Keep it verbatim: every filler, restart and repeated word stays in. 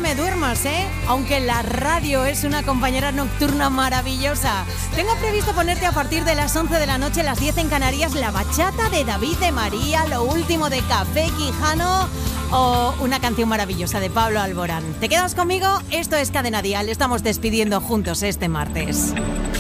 me duermas, ¿eh? Aunque la radio es una compañera nocturna maravillosa. Tengo previsto ponerte a partir de las once de la noche, las diez en Canarias, la bachata de David de María, lo último de Café Quijano o una canción maravillosa de Pablo Alborán. ¿Te quedas conmigo? Esto es Cadena Dial. Estamos despidiendo juntos este martes.